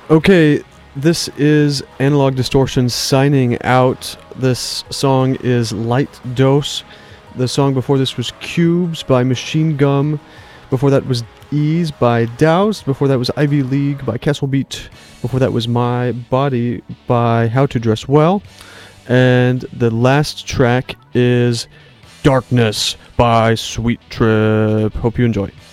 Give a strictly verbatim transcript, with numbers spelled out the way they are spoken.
Okay, this is Analog Distortion signing out. This song is Light Dose. The song before this was Cubes by Machine Gum. Before that was Ease by Doused. Before that was Ivy League by Castle Beat. Before that was My Body by How to Dress Well. And the last track is Darkness by Sweet Trip. Hope you enjoy.